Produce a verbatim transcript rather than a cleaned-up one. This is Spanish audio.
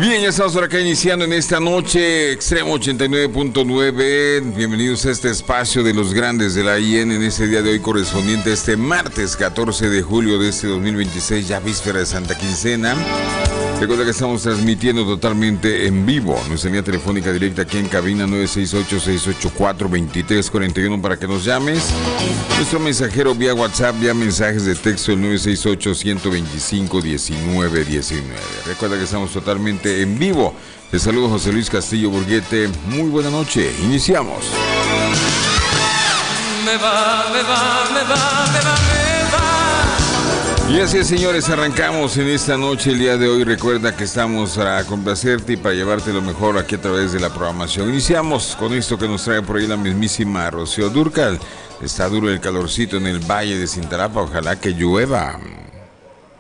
Bien, ya estamos por acá iniciando en esta noche Extremo ochenta y nueve punto nueve. Bienvenidos a este espacio de los grandes de la I N en este día de hoy correspondiente a este martes catorce de julio de este dos mil veintiséis, ya víspera de Santa Quincena. Recuerda que estamos transmitiendo totalmente en vivo. Nuestra línea telefónica directa aquí en cabina nueve seis ocho, seis ocho cuatro, dos tres cuatro uno para que nos llames. Nuestro mensajero vía WhatsApp, vía mensajes de texto el nueve seis ocho, uno dos cinco, uno nueve uno nueve. Recuerda que estamos totalmente en vivo. Te saludo José Luis Castillo Burguete. Muy buena noche. Iniciamos. Me va, me va, me va, me va, me va. Y así es, señores, arrancamos en esta noche, el día de hoy. Recuerda que estamos para complacerte y para llevarte lo mejor aquí a través de la programación. Iniciamos con esto que nos trae por ahí la mismísima Rocío Dúrcal. Está duro el calorcito en el Valle de Cintalapa, ojalá que llueva.